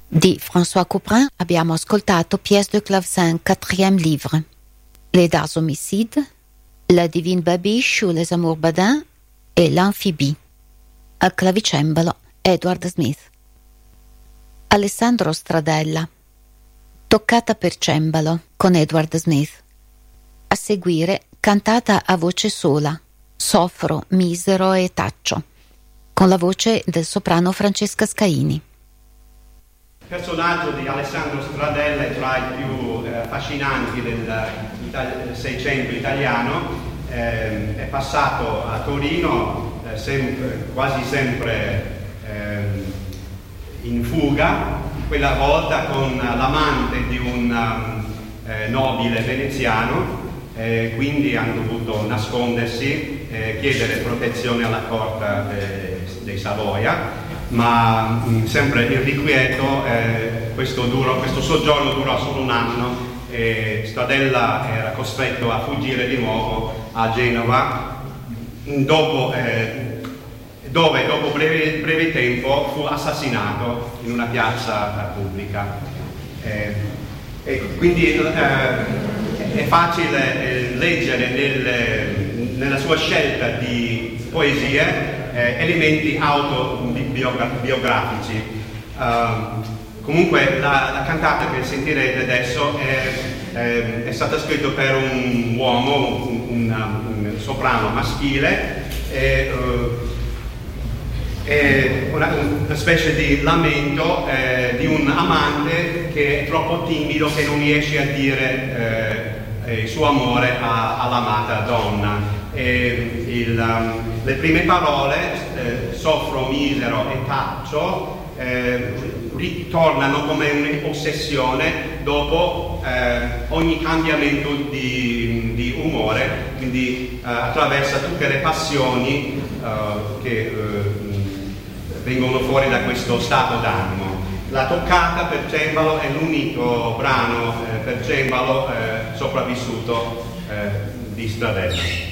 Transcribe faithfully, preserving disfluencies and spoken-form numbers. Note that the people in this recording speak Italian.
Di François Couperin abbiamo ascoltato Pièce de clavecin, quatrième livre, Les Dards Homicides, La Divine Babiche ou Les Amours Badins e L'Amphibie. Al clavicembalo Edward Smith. Alessandro Stradella, Toccata per cembalo con Edward Smith. A seguire Cantata a voce sola, Soffro, misero e taccio, con la voce del soprano Francesca Scaini. Il personaggio di Alessandro Stradella è tra i più eh, affascinanti del, del Seicento italiano. Eh, è passato a Torino eh, sempre, quasi sempre eh, in fuga, quella volta con l'amante di un um, eh, nobile veneziano, eh, quindi hanno dovuto nascondersi, eh, chiedere protezione alla corte eh, dei Savoia, ma mh, sempre irrequieto. Eh, questo, duro, questo soggiorno durò solo un anno e Stradella era costretto a fuggire di nuovo a Genova, dopo, eh, dove dopo breve, breve tempo fu assassinato in una piazza pubblica. Eh, e quindi eh, è facile eh, leggere nel, nella sua scelta di poesie eh, elementi autobiografici. Uh, comunque la, la cantata che sentirete adesso è, è, è stata scritta per un uomo, un, un, un soprano maschile, e, uh, è una, una specie di lamento eh, di un amante che è troppo timido, che non riesce a dire eh, il suo amore a, all'amata donna. E il, um, le prime parole, eh, soffro, misero e taccio, eh, ritornano come un'ossessione dopo eh, ogni cambiamento di, di umore, quindi eh, attraversa tutte le passioni eh, che eh, vengono fuori da questo stato d'animo. La toccata per cembalo è l'unico brano eh, per cembalo eh, sopravvissuto eh, di Stradella.